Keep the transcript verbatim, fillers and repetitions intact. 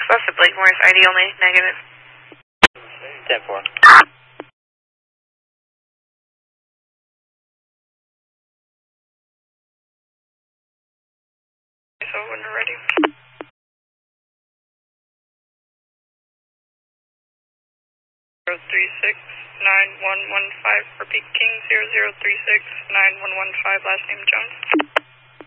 left of Blake Morris, I D only, negative. ten four. So when we're ready. zero three six nine one one five, repeat King zero zero three six nine one one five, last name Jones.